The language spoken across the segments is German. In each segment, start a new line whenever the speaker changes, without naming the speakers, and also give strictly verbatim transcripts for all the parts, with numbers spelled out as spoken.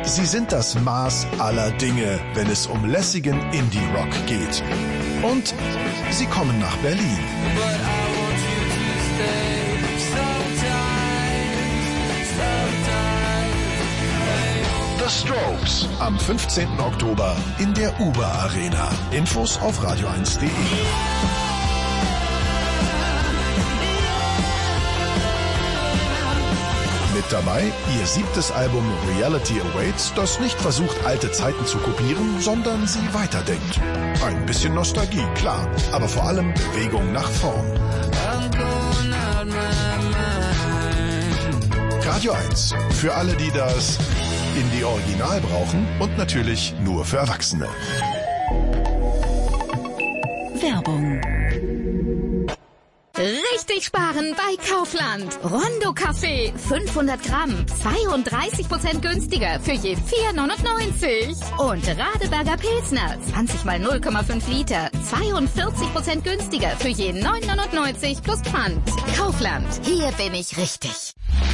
Sie sind das Maß aller Dinge, wenn es um lässigen Indie-Rock geht. Und sie kommen nach Berlin. The Strokes am fünfzehnten Oktober in der Uber Arena. Infos auf radio eins punkt de. Mit dabei ihr siebtes Album Reality Awaits, das nicht versucht, alte Zeiten zu kopieren, sondern sie weiterdenkt. Ein bisschen Nostalgie, klar, aber vor allem Bewegung nach vorn. Radio eins, für alle, die das Indie Original brauchen und natürlich nur für Erwachsene.
Werbung.
Richtig sparen bei Kaufland. Rondo Kaffee, fünfhundert Gramm, zweiunddreißig Prozent günstiger für je vier neunundneunzig. Und Radeberger Pilsner, zwanzig mal null Komma fünf Liter, zweiundvierzig Prozent günstiger für je neun neunundneunzig plus Pfand. Kaufland, hier bin ich richtig.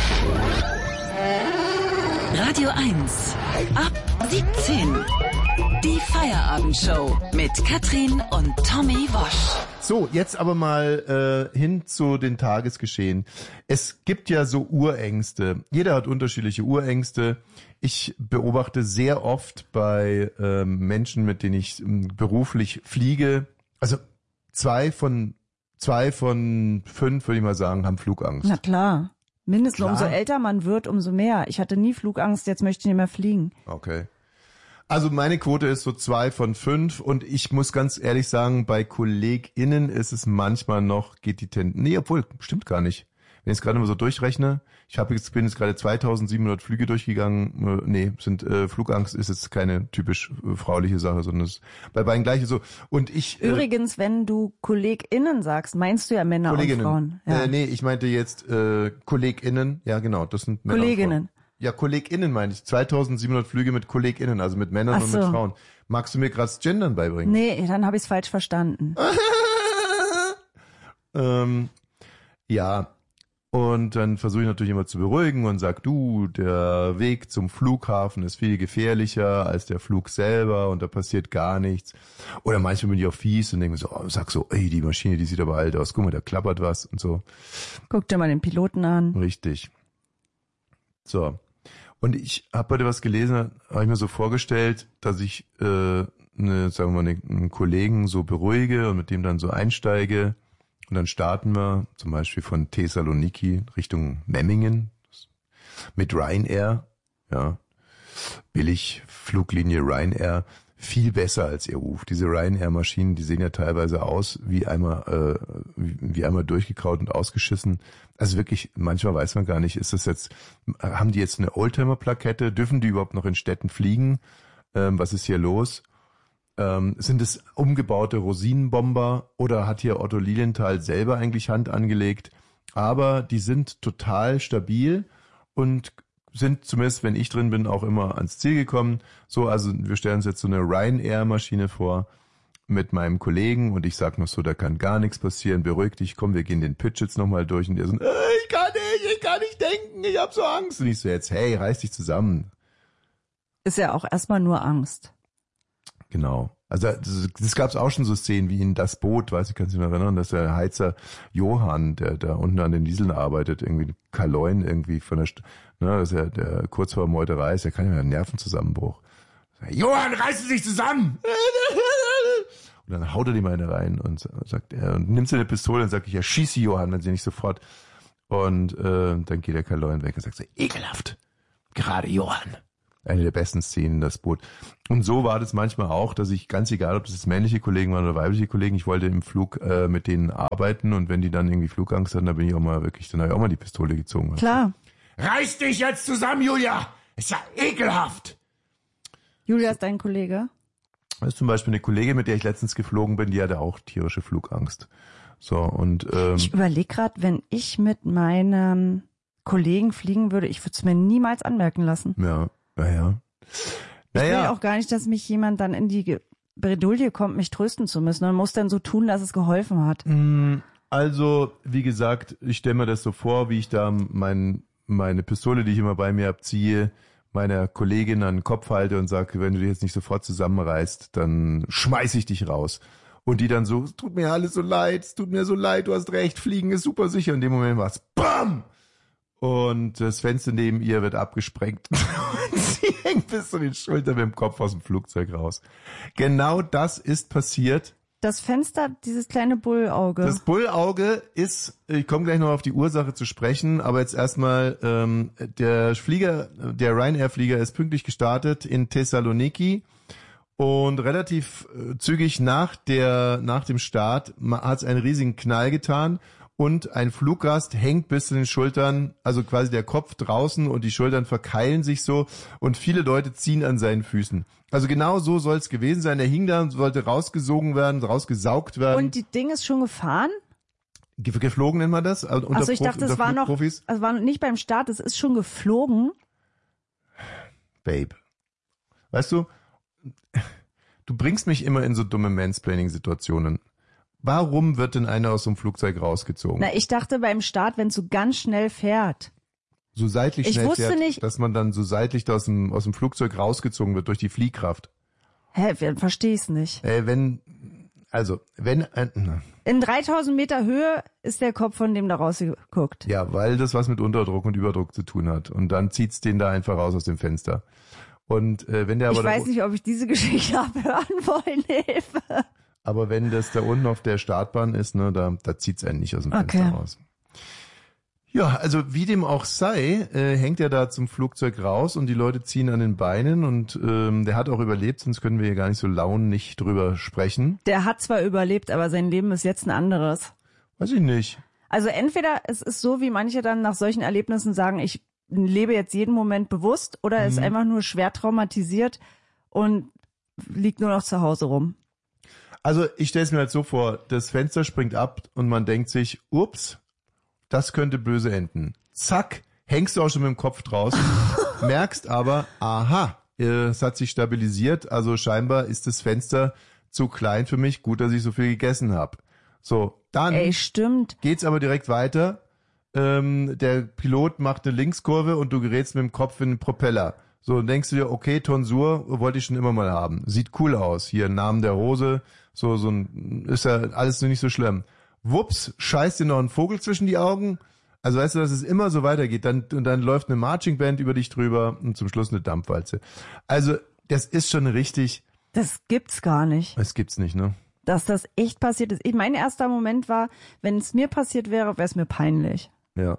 Radio eins. Ab siebzehn. Die Feierabendshow mit Katrin und Tommy Wosch.
So, jetzt aber mal äh, hin zu den Tagesgeschehen. Es gibt ja so Urängste. Jeder hat unterschiedliche Urängste. Ich beobachte sehr oft bei äh, Menschen, mit denen ich äh, beruflich fliege, also zwei von zwei von fünf, würde ich mal sagen, haben Flugangst.
Na klar. Mindestens
Klar.
umso älter man wird, umso mehr. Ich hatte nie Flugangst, jetzt möchte ich nicht mehr fliegen.
Okay. Also meine Quote ist so zwei von fünf und ich muss ganz ehrlich sagen, bei KollegInnen ist es manchmal noch, geht die Tendenz, nee, obwohl, stimmt gar nicht. Wenn ich es gerade mal so durchrechne, ich habe jetzt, bin jetzt gerade zweitausendsiebenhundert Flüge durchgegangen, äh, nee, sind äh, Flugangst ist jetzt keine typisch äh, frauliche Sache, sondern es ist bei beiden gleiche so. Und ich äh,
Übrigens, wenn du KollegInnen sagst, meinst du ja Männer
Kolleginnen.
und Frauen. Ja.
Äh, nee, ich meinte jetzt äh, KollegInnen, ja genau, das sind Männer
Kolleginnen.
und Frauen. Ja, KollegInnen meine ich. zweitausendsiebenhundert Flüge mit KollegInnen, also mit Männern
Ach
und
so.
mit Frauen. Magst du mir gerade das Gendern beibringen?
Nee, dann habe ich es falsch verstanden.
ähm, ja, und dann versuche ich natürlich immer zu beruhigen und sag, du, der Weg zum Flughafen ist viel gefährlicher als der Flug selber und da passiert gar nichts. Oder manchmal bin ich auch fies und denke mir so, oh, sag so, ey, die Maschine, die sieht aber alt aus, guck mal, da klappert was und so.
Guck dir mal den Piloten an.
Richtig. So. Und ich habe heute was gelesen, habe ich mir so vorgestellt, dass ich äh, eine, sagen wir mal, eine, einen Kollegen so beruhige und mit dem dann so einsteige und dann starten wir zum Beispiel von Thessaloniki Richtung Memmingen mit Ryanair, ja, billig Fluglinie Ryanair, viel besser als ihr Ruf. Diese Ryanair-Maschinen, die sehen ja teilweise aus wie einmal äh, wie, wie einmal durchgekaut und ausgeschissen. Also wirklich, manchmal weiß man gar nicht, ist das jetzt, haben die jetzt eine Oldtimer-Plakette? Dürfen die überhaupt noch in Städten fliegen? Ähm, was ist hier los? Ähm, sind es umgebaute Rosinenbomber oder hat hier Otto Lilienthal selber eigentlich Hand angelegt? Aber die sind total stabil und sind zumindest, wenn ich drin bin, auch immer ans Ziel gekommen. So, also wir stellen uns jetzt so eine Ryanair-Maschine vor mit meinem Kollegen und ich sag noch so, da kann gar nichts passieren, beruhig dich, komm, wir gehen den Pitch jetzt nochmal durch und der so, äh, ich kann nicht, ich kann nicht denken, ich hab so Angst. Und ich so, jetzt, hey, reiß dich zusammen.
Ist ja auch erstmal nur Angst.
Genau. Also das, das gab es auch schon so Szenen wie in Das Boot, weiß ich, kannst du dich noch erinnern, dass der Heizer Johann, der da unten an den Dieseln arbeitet, irgendwie Kaloin irgendwie von der, St- ne, dass er der kurz vor Meuterei ist, der kann ja einen Nervenzusammenbruch. Johann, reißen Sie sich zusammen! Und dann haut er die mal eine rein und sagt er, und nimmt sie eine Pistole und sagt, ich erschieße Johann, wenn sie nicht sofort. Und äh, dann geht der Kaloin weg und sagt so, ekelhaft, gerade Johann. Eine der besten Szenen, Das Boot. Und so war das manchmal auch, dass ich, ganz egal, ob das jetzt männliche Kollegen waren oder weibliche Kollegen, ich wollte im Flug äh, mit denen arbeiten und wenn die dann irgendwie Flugangst hatten, dann bin ich auch mal wirklich, dann habe ich auch mal die Pistole gezogen.
Klar.
Reiß dich jetzt zusammen, Julia! Ist ja ekelhaft!
Julia ist dein Kollege?
Das ist zum Beispiel eine Kollegin, mit der ich letztens geflogen bin, die hatte auch tierische Flugangst. So, und ähm,
Ich überlege gerade, wenn ich mit meinem Kollegen fliegen würde, ich würde es mir niemals anmerken lassen.
ja, naja.
Ich will
Naja,
auch gar nicht, dass mich jemand dann in die Ge- Bredouille kommt, mich trösten zu müssen und muss dann so tun, dass es geholfen hat.
also, wie gesagt, ich stelle mir das so vor, wie ich da mein, meine Pistole, die ich immer bei mir abziehe, meiner Kollegin an den Kopf halte und sage, wenn du dich jetzt nicht sofort zusammenreißt, dann schmeiß ich dich raus. Und die dann so, es tut mir alles so leid, es tut mir so leid, du hast recht, Fliegen ist super sicher. Und in dem Moment war es BAM! Und das Fenster neben ihr wird abgesprengt. Und sie hängt bis zu den Schultern mit dem Kopf aus dem Flugzeug raus. Genau das ist passiert.
Das Fenster, dieses kleine Bullauge.
Das Bullauge ist, ich komme gleich noch auf die Ursache zu sprechen, aber jetzt erstmal, ähm, der Flieger, der Ryanair-Flieger ist pünktlich gestartet in Thessaloniki und relativ äh, zügig nach der, nach dem Start hat es einen riesigen Knall getan und ein Fluggast hängt bis zu den Schultern, also quasi der Kopf draußen und die Schultern verkeilen sich so und viele Leute ziehen an seinen Füßen. Also genau so soll es gewesen sein. Er hing da und sollte rausgesogen werden, rausgesaugt werden.
Und die Ding ist schon gefahren?
Ge- geflogen nennt man das? Also
Achso, ich dachte, es war noch, also war nicht beim Start, es ist schon geflogen.
Babe, weißt du, du bringst mich immer in so dumme Mansplaining-Situationen. Warum wird denn einer aus so einem Flugzeug rausgezogen?
Na, ich dachte beim Start, wenn es so ganz schnell fährt.
So seitlich
Ich
schnell
wusste
fährt,
nicht-
dass man dann so seitlich da aus dem, aus dem Flugzeug rausgezogen wird durch die Fliehkraft.
Hä, verstehe ich's nicht.
Äh, wenn, also, wenn, ein, na,
In dreitausend Meter Höhe ist der Kopf von dem da rausgeguckt.
ja, weil das was mit Unterdruck und Überdruck zu tun hat. Und dann zieht's den da einfach raus aus dem Fenster. Und äh, wenn der aber
Ich
da,
weiß nicht, ob ich diese Geschichte abhören wollen. Hilfe.
aber wenn das da unten auf der Startbahn ist, ne, da, da zieht's einen nicht aus dem
Okay.
Fenster raus. Ja, also wie dem auch sei, äh, hängt er da zum Flugzeug raus und die Leute ziehen an den Beinen und ähm, der hat auch überlebt, sonst können wir hier gar nicht so launig drüber sprechen.
Der hat zwar überlebt, aber sein Leben ist jetzt ein anderes.
Weiß ich nicht.
Also entweder es ist so, wie manche dann nach solchen Erlebnissen sagen, ich lebe jetzt jeden Moment bewusst, oder er ist
Mhm.
einfach nur schwer traumatisiert und liegt nur noch zu Hause rum.
Also ich stelle es mir halt so vor, das Fenster springt ab und man denkt sich, ups, das könnte böse enden. Zack, hängst du auch schon mit dem Kopf draußen, merkst aber, aha, äh, es hat sich stabilisiert, also scheinbar ist das Fenster zu klein für mich, gut, dass ich so viel gegessen habe. So, dann
Ey, stimmt.
geht's aber direkt weiter. Ähm, der Pilot macht eine Linkskurve und du gerätst mit dem Kopf in den Propeller. So, dann denkst du dir, okay, Tonsur wollte ich schon immer mal haben. Sieht cool aus. Hier, Namen der Hose, so, so ein, ist ja alles nicht so schlimm. Wups, scheißt dir noch ein Vogel zwischen die Augen. Also weißt du, dass es immer so weitergeht. Dann, und dann läuft eine Marching Band über dich drüber und zum Schluss eine Dampfwalze. Also, das ist schon richtig,
Das gibt's gar nicht,
das gibt's nicht, ne?
dass das echt passiert ist. Ich, mein erster Moment war, wenn es mir passiert wäre, wäre es mir peinlich.
Ja.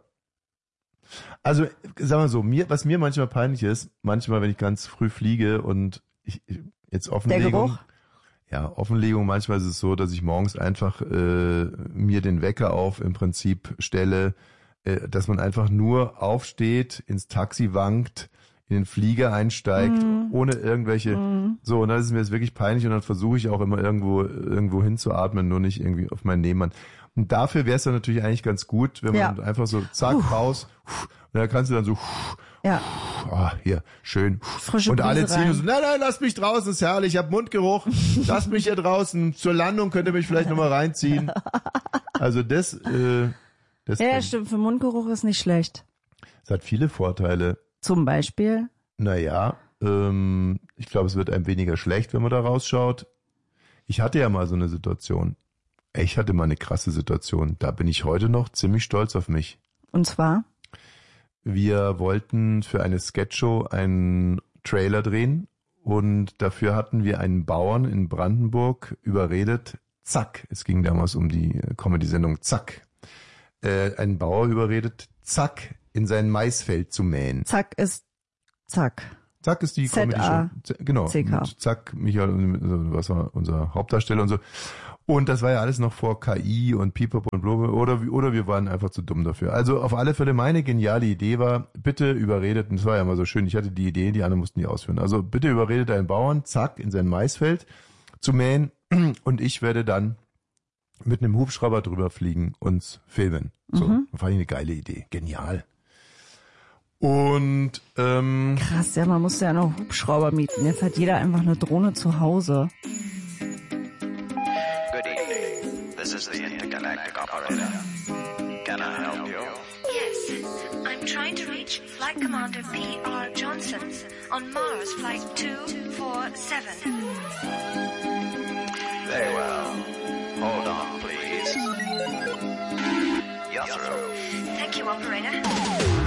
Also, sag mal so, mir, was mir manchmal peinlich ist, manchmal, wenn ich ganz früh fliege und ich, jetzt
Der
Offenlegung.
Geruch?
Ja, Offenlegung, manchmal ist es so, dass ich morgens einfach äh, mir den Wecker auf im Prinzip stelle, äh, dass man einfach nur aufsteht, ins Taxi wankt, in den Flieger einsteigt,
Mhm.
ohne irgendwelche,
Mhm.
so, und dann ist mir das wirklich peinlich und dann versuche ich auch immer irgendwo irgendwo hinzuatmen, nur nicht irgendwie auf meinen Nebenmann. Und dafür wäre es dann natürlich eigentlich ganz gut, wenn man
Ja.
einfach so zack,
Puh.
raus, und dann kannst du dann so,
Ja,
ah, hier, schön.
frische
Und alle
Brise
ziehen
rein.
so, nein, nein, lass mich draußen, ist herrlich, ich hab Mundgeruch, lass mich hier draußen, zur Landung könnt ihr mich vielleicht nochmal reinziehen. Also das, äh, das,
Ja,
das
stimmt, für Mundgeruch ist nicht schlecht.
hat viele Vorteile.
Zum Beispiel,
Naja, ähm, ich glaube, es wird einem weniger schlecht, wenn man da rausschaut. Ich hatte ja mal so eine Situation. Ich hatte mal eine krasse Situation. Da bin ich heute noch ziemlich stolz auf mich.
und zwar,
Wir wollten für eine Sketchshow einen Trailer drehen und dafür hatten wir einen Bauern in Brandenburg überredet, zack, es ging damals um die Comedy-Sendung, zack, äh, einen Bauer überredet, zack, in sein Maisfeld zu mähen.
zack ist zack.
Zack ist die
Z A
Comedy-Show. Z- Genau.
C K.
Und zack, Michael, was war unser Hauptdarsteller und so. Und das war ja alles noch vor K I und Pipapo und Blobe. Oder, oder wir waren einfach zu dumm dafür. Also auf alle Fälle meine geniale Idee war, bitte überredet, und das war ja immer so schön, ich hatte die Idee, die anderen mussten die ausführen. Also bitte überredet einen Bauern, zack, in sein Maisfeld zu mähen und ich werde dann mit einem Hubschrauber drüber fliegen und filmen. So,
Mhm.
das fand ich eine geile Idee. Genial. Und ähm,
Krass, ja, man musste ja noch Hubschrauber mieten. Jetzt hat jeder einfach eine Drohne zu Hause.
Good evening. This is the intergalactic operator. Can I help you?
Yes, I'm trying to reach Flight Commander P R Johnson. on Mars Flight two four seven.
Very well. Hold on, please. You're through.
Thank you, operator.